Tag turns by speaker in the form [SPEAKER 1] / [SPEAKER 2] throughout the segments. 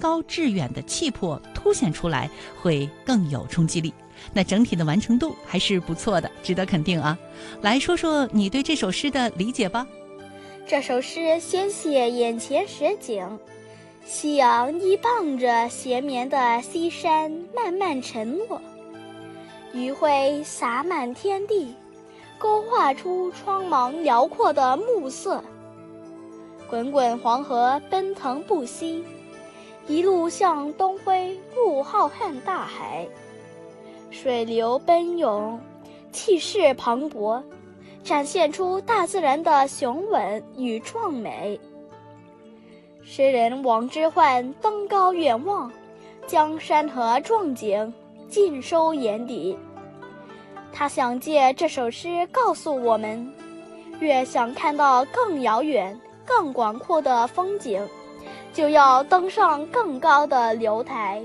[SPEAKER 1] 高致远的气魄凸显出来，会更有冲击力。那整体的完成度还是不错的，值得肯定啊。来说说你对这首诗的理解吧。
[SPEAKER 2] 这首诗先写眼前实景，夕阳依傍着斜绵的西山慢慢沉落，余晖洒满天地，勾画出苍茫辽阔的暮色。滚滚黄河奔腾不息，一路向东辉入浩瀚大海，水流奔涌，气势磅礴，展现出大自然的雄伟与壮美。诗人王之涣登高远望，将山河壮景尽收眼底。他想借这首诗告诉我们，越想看到更遥远、更广阔的风景，就要登上更高的楼台。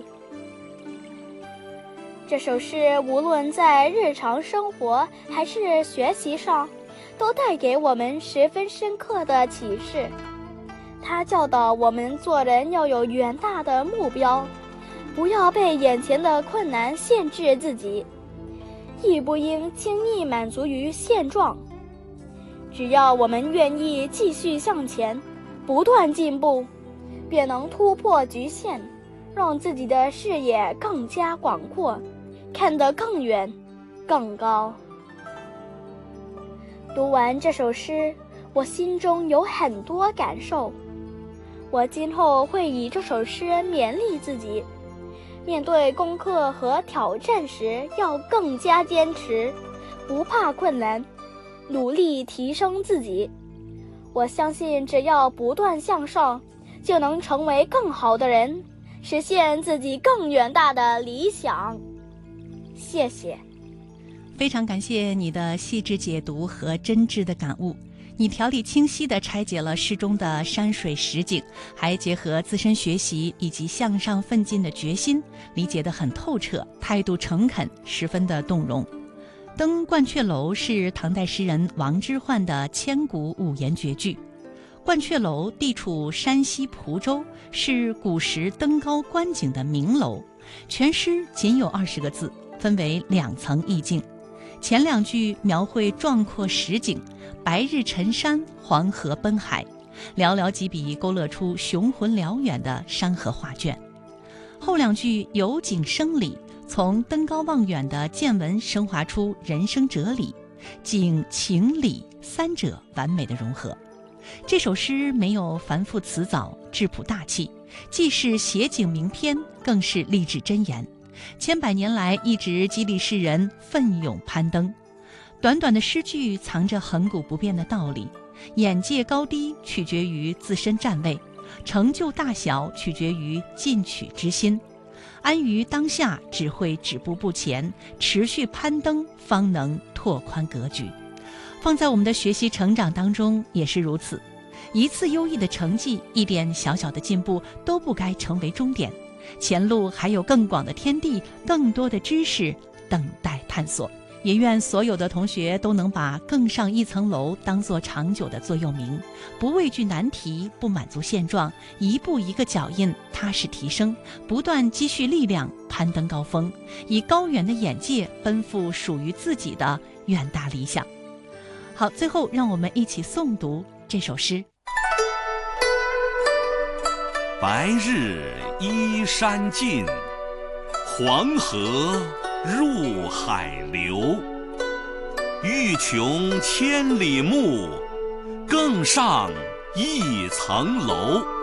[SPEAKER 2] 这首诗无论在日常生活还是学习上，都带给我们十分深刻的启示。它教导我们做人要有远大的目标，不要被眼前的困难限制自己，亦不应轻易满足于现状。只要我们愿意继续向前，不断进步，便能突破局限，让自己的视野更加广阔，看得更远更高。读完这首诗，我心中有很多感受。我今后会以这首诗勉励自己，面对功课和挑战时要更加坚持，不怕困难，努力提升自己。我相信只要不断向上，就能成为更好的人，实现自己更远大的理想。谢谢。
[SPEAKER 1] 非常感谢你的细致解读和真挚的感悟。你条理清晰地拆解了诗中的山水实景，还结合自身学习以及向上奋进的决心，理解得很透彻，态度诚恳，十分的动容。登鹳雀楼是唐代诗人王之涣的千古五言绝句。鹳雀楼地处山西蒲州，是古时登高观景的名楼。全诗仅有20个字，分为2层意境。前2句描绘壮阔实景，白日沉山，黄河奔海，寥寥几笔勾勒出雄浑辽远的山河画卷。后2句由景生理，从登高望远的见闻升华出人生哲理，景情理3者完美的融合。这首诗没有繁复辞藻，质朴大气，既是写景名篇，更是励志箴言。千百年来一直激励世人奋勇攀登。短短的诗句藏着亘古不变的道理，眼界高低取决于自身站位，成就大小取决于进取之心。安于当下只会止步不前，持续攀登方能拓宽格局。放在我们的学习成长当中也是如此，一次优异的成绩，一点小小的进步都不该成为终点，前路还有更广的天地，更多的知识等待探索。也愿所有的同学都能把更上一层楼当作长久的座右铭，不畏惧难题，不满足现状，一步一个脚印，踏实提升，不断积蓄力量，攀登高峰，以高远的眼界奔赴属于自己的远大理想。好，最后让我们一起诵读这首诗。
[SPEAKER 3] 白日依山尽，黄河入海流。欲穷千里目，更上一层楼。